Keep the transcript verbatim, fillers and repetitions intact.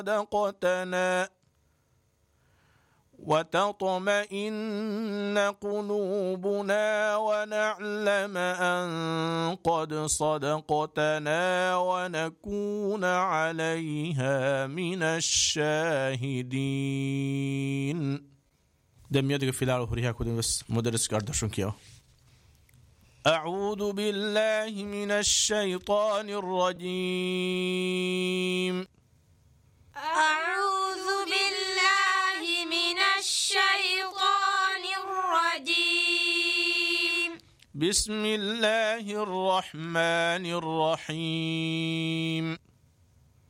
صدقتنا وتطمئن قلوبنا ونعلم أن قد صدقتنا ونكون عليها من الشاهدين. دميادك في العالم هريها كودين بس مدرس كاردشون كيو. أعوذ بالله من الشيطان الرجيم. أعوذ بالله من الشيطان الرجيم. بسم الله الرحمن الرحيم.